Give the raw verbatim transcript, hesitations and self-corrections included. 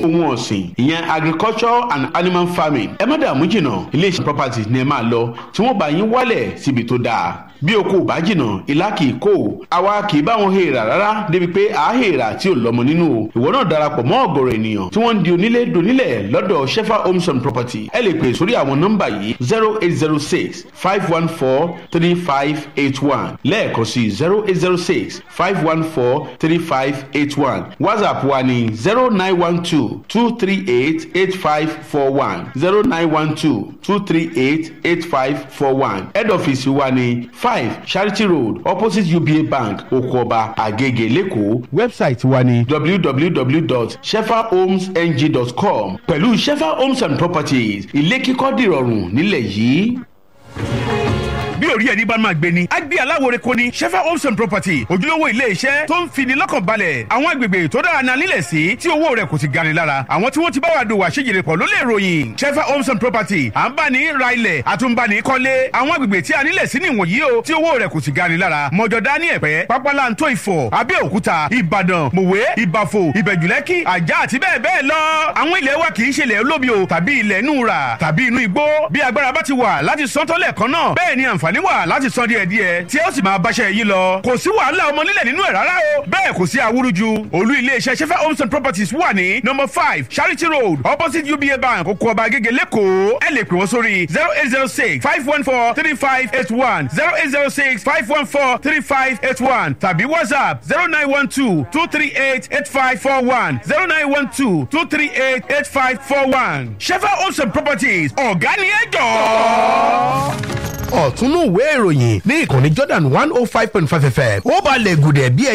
ohun ọ̀sìn ìyẹn agriculture and animal farming. ẹ má dààmú jìnnà iléeṣẹ́ properties ni ẹ máa lọ tí wọ́n bá yín wálẹ̀ síbi tó dáa. bí o kò bá jìnnà ìlà kì í kó àwa kì í bá wọn hèèrà rárá débi pé à á hèèrà tí ò lọ́mọ nínú o. ìwọ náà darapọ̀ mọ́ ọ̀gọ̀rọ̀ ènìyàn tí wọ́n ń di onílé donílẹ̀ lọ́dọ̀ Shefa Homes and Property. ẹ lè pè sórí àwọn nọ́mbà yìí zero eight zero six five one four three five eight one lẹ́ẹ̀kan sí zero eight zero six five one four three five eight one. WhatsApp wa ní zero nine one two two three eight eight five four one zero nine one two two three eight eight five four one. head office wa ní five Charity Road opposite U B A Bank Okoba Agege Lẹ́kọ̀ọ́. website wa ní w w w dot shefa homes n g dot com. pẹ̀lú Shefa Homes and Properties ilé kíkọ́ dìrọ̀rùn nílẹ̀ yìí. bí orí ẹni bá máa gbé ni á gbé aláwòrán kò ní Shefa Homes and Property ojúlówó ilé iṣẹ́ tó ń fini lọ́kàn balẹ̀ àwọn agbègbè tó dára náà nílẹ̀ sí tí owó rẹ̀ kò ti gani lára àwọn tí wọ́n ti bá wa dòwò àṣejìrè pọ̀ ló lè ròyìn Shefa Homes and Property à ń bá ní ra ilẹ̀ àtúnbani kọ́lé àwọn agbègbè tí a nílẹ̀ sí nìwọ̀nyí o tí owó rẹ̀ kò ti gani lára mọ̀jọ̀dá ní ẹ̀pẹ́ pápálantó Ifọ̀ Abẹ́òkúta Ìbàdàn Mòwe Ìbàfò Ìbẹ̀jùlẹ́kì Àjà àti bẹ́ẹ̀ bẹ́ẹ̀ lọ àwọn ilẹ̀ wa kì í ṣe ilẹ̀ olómi o tàbí ilẹ̀ inú rà tàbí inú igbó bí agbára bá ti wà láti sọ́tọ́lẹ̀ kan náà bẹ́ẹ̀ ni àǹfààní wà láti sọ díẹ̀ díẹ̀ tí ó sì máa báṣẹ́ yìí lọ kò sí wàhálà ọmọ nílẹ̀ nínú ẹ̀ rárá o bẹ́ẹ̀ kò sí awúrúju olú iléeṣẹ́ Shefa Homes and Properties wà ní number five Charity Road opposite U B A Bank Okoba Agege Lẹ́kọ̀ọ́ ẹ lè pè wọ́n sórí zero eight zero six five one four three five eight one zero eight zero six five one four three five eight one tàbí WhatsApp zero nine one two two three eight eight five four one zero nine one two two three eight eight five four one Shefa Homes and Properties ọ̀gá ni ẹ jọ̀ọ́. ọ̀túnú ìwé ìròyìn ní ìkànnì Jordan one oh five point five F M ó balẹ̀ gùdẹ̀ bí ẹ